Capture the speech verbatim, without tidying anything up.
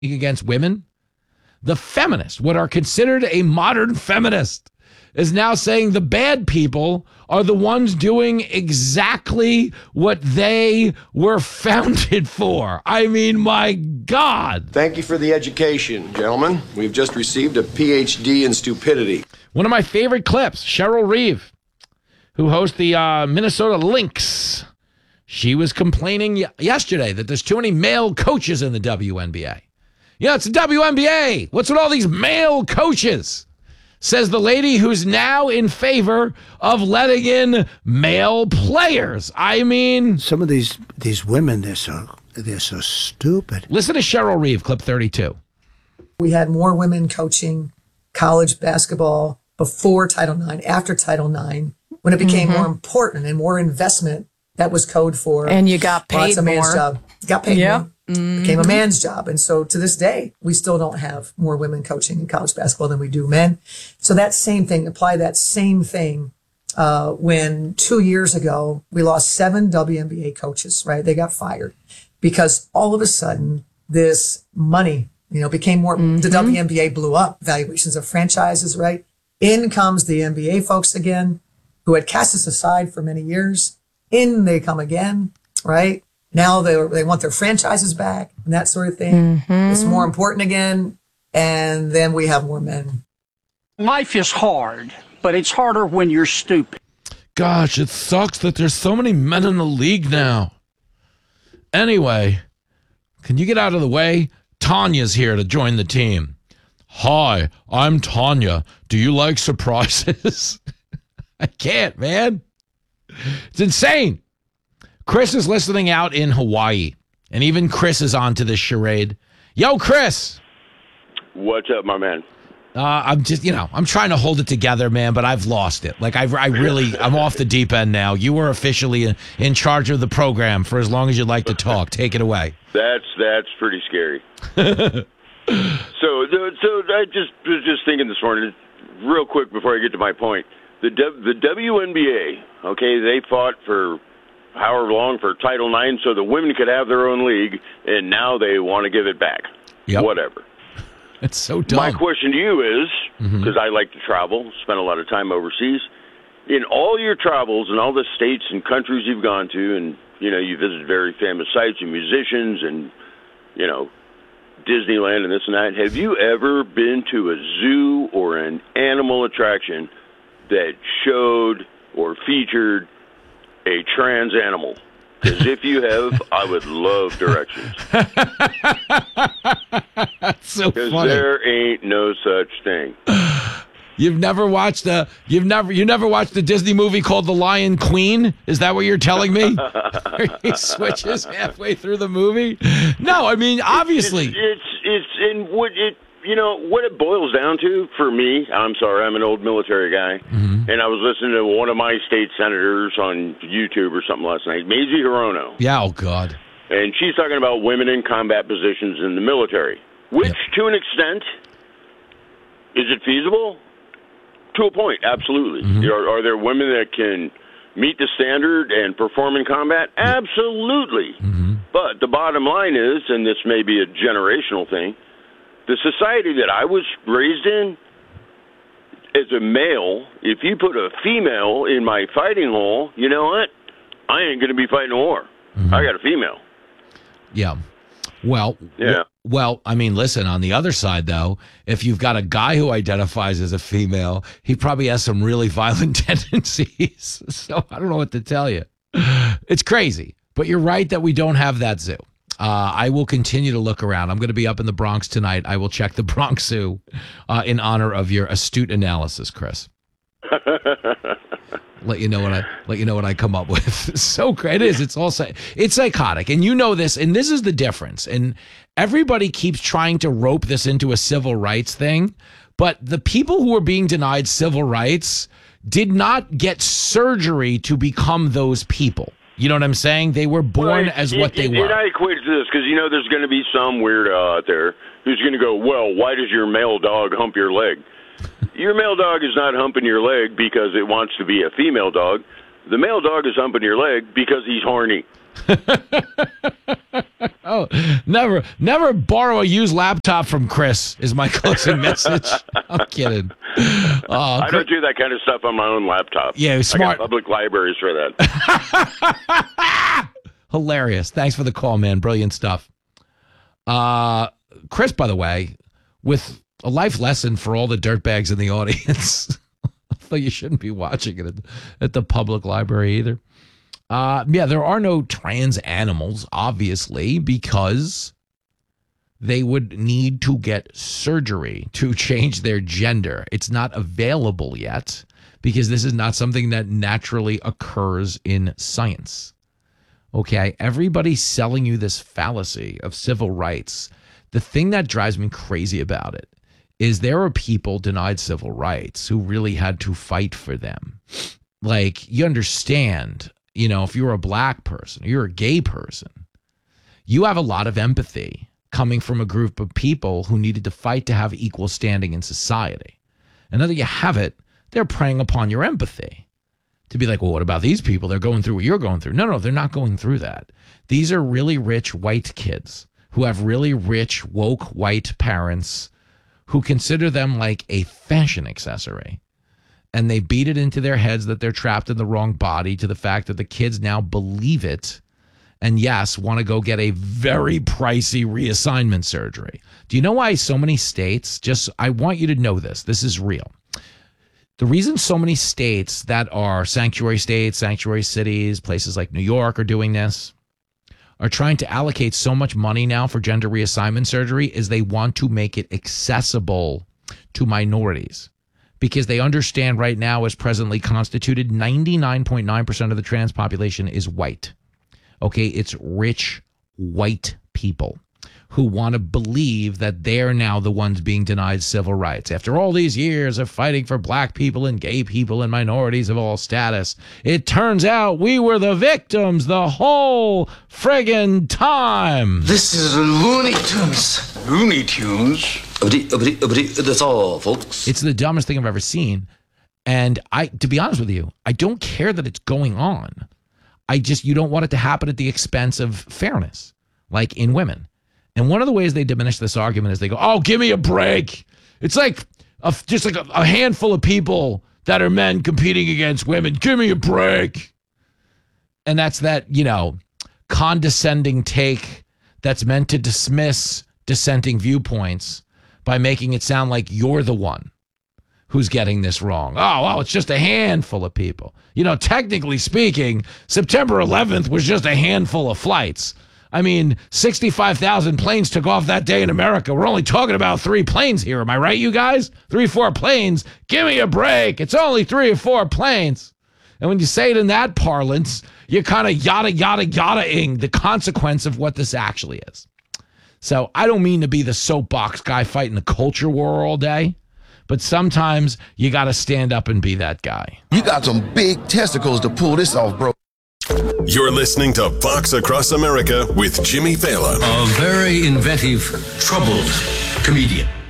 against women. The feminist, what are considered a modern feminist, is now saying the bad people are the ones doing exactly what they were founded for. I mean, my God. Thank you for the education, gentlemen. We've just received a P H D in stupidity. One of my favorite clips, Cheryl Reeve, who hosts the uh, Minnesota Lynx. She was complaining y- yesterday that there's too many male coaches in the W N B A. Yeah, it's the W N B A. What's with all these male coaches? Says the lady who's now in favor of letting in male players. I mean, some of these these women, they're so they're so stupid. Listen to Cheryl Reeve, clip thirty-two. We had more women coaching college basketball before Title nine, after Title nine, when it became mm-hmm. more important and more investment. That was code for. And you got paid lots of more. Man's job. Got paid yep. more. Mm-hmm. Became a man's job. And so to this day, we still don't have more women coaching in college basketball than we do men. So that same thing, apply that same thing uh, when two years ago, we lost seven W N B A coaches, right? They got fired because all of a sudden this money, you know, became more, mm-hmm. the W N B A blew up, valuations of franchises, right? In comes the N B A folks again, who had cast us aside for many years. In they come again, right? Now they they want their franchises back and that sort of thing. Mm-hmm. It's more important again. And then we have more men. Life is hard, but it's harder when you're stupid. Gosh, it sucks that there's so many men in the league now. Anyway, can you get out of the way? Tanya's here to join the team. Hi, I'm Tanya. Do you like surprises? I can't, man. It's insane. Chris is listening out in Hawaii, and even Chris is on to this charade. Yo, Chris. What's up, my man? Uh, I'm just, you know, I'm trying to hold it together, man, but I've lost it. Like, I, I really, I'm off the deep end now. You were officially in, in charge of the program for as long as you'd like to talk. Take it away. That's that's pretty scary. so, so I just was just thinking this morning, real quick before I get to my point. The the W N B A, okay, they fought for however long for Title nine so the women could have their own league, and now they want to give it back. Yep. Whatever. It's so dumb. My question to you is, because mm-hmm. I like to travel, spend a lot of time overseas, in all your travels and all the states and countries you've gone to, and, you know, you visit very famous sites and musicians and, you know, Disneyland and this and that, have you ever been to a zoo or an animal attraction that showed or featured a trans animal? Because if you have, I would love directions. That's so funny. Because there ain't no such thing. You've never watched a you've never you never watched a Disney movie called The Lion Queen? Is that what you're telling me? He switches halfway through the movie. No, I mean obviously it's it's, it's in what it. You know, what it boils down to for me, I'm sorry, I'm an old military guy, mm-hmm. and I was listening to one of my state senators on YouTube or something last night, Mazie Hirono. Yeah, oh, God. And she's talking about women in combat positions in the military, which, yep. to an extent, is it feasible? To a point, absolutely. Mm-hmm. Are, are there women that can meet the standard and perform in combat? Yep. Absolutely. Mm-hmm. But the bottom line is, and this may be a generational thing, the society that I was raised in, as a male, if you put a female in my fighting hole, you know what? I ain't going to be fighting a war. Mm-hmm. I got a female. Yeah. Well, yeah. W- well, I mean, listen, on the other side, though, if you've got a guy who identifies as a female, he probably has some really violent tendencies. So I don't know what to tell you. It's crazy. But you're right that we don't have that zoo. Uh, I will continue to look around. I'm going to be up in the Bronx tonight. I will check the Bronx Zoo uh, in honor of your astute analysis, Chris. let you know what I let you know what I come up with. So great it is. It's all it's psychotic, and you know this. And this is the difference. And everybody keeps trying to rope this into a civil rights thing, but the people who are being denied civil rights did not get surgery to become those people. You know what I'm saying? They were born well, as it, what they it, were. And I equate it to this because, you know, there's going to be some weirdo out there who's going to go, well, why does your male dog hump your leg? Your male dog is not humping your leg because it wants to be a female dog. The male dog is humping your leg because he's horny. Oh, never, never borrow a used laptop from Chris is my closing message. I'm kidding. Oh, I don't do that kind of stuff on my own laptop. Yeah, smart. I got public libraries for that. Hilarious. Thanks for the call, man. Brilliant stuff. Uh, Chris, by the way, with a life lesson for all the dirtbags in the audience. Though you shouldn't be watching it at, at the public library either. Uh, yeah, there are no trans animals, obviously, because they would need to get surgery to change their gender. It's not available yet because this is not something that naturally occurs in science. Okay, everybody's selling you this fallacy of civil rights. The thing that drives me crazy about it is there are people denied civil rights who really had to fight for them. Like, you understand, you know, if you're a black person, or you're a gay person, you have a lot of empathy coming from a group of people who needed to fight to have equal standing in society. And now that you have it, they're preying upon your empathy to be like, well, what about these people? They're going through what you're going through. No, no, they're not going through that. These are really rich white kids who have really rich, woke white parents who consider them like a fashion accessory. And they beat it into their heads that they're trapped in the wrong body to the fact that the kids now believe it. And yes, want to go get a very pricey reassignment surgery. Do you know why so many states, just, I want you to know this, this is real. The reason so many states that are sanctuary states, sanctuary cities, places like New York are doing this, are trying to allocate so much money now for gender reassignment surgery is they want to make it accessible to minorities because they understand right now as presently constituted, ninety-nine point nine percent of the trans population is white. Okay, it's rich white people who want to believe that they're now the ones being denied civil rights. After all these years of fighting for black people and gay people and minorities of all status, it turns out we were the victims the whole friggin' time. This is Looney Tunes. Looney Tunes? That's all, folks. It's the dumbest thing I've ever seen. And I, to be honest with you, I don't care that it's going on. I just, you don't want it to happen at the expense of fairness, like in women. And one of the ways they diminish this argument is they go, oh, give me a break. It's like a, just like a, a handful of people that are men competing against women. Give me a break. And that's that, you know, condescending take that's meant to dismiss dissenting viewpoints by making it sound like you're the one who's getting this wrong. Oh, well, it's just a handful of people. You know, technically speaking, September eleventh was just a handful of flights. I mean, sixty-five thousand planes took off that day in America. We're only talking about three planes here. Am I right, you guys? Three, four planes. Give me a break. It's only three or four planes. And when you say it in that parlance, you're kind of yada, yada, yada-ing the consequence of what this actually is. So I don't mean to be the soapbox guy fighting the culture war all day, but sometimes you got to stand up and be that guy. You got some big testicles to pull this off, bro. You're listening to Fox Across America with Jimmy Fallon. A very inventive, troubled comedian.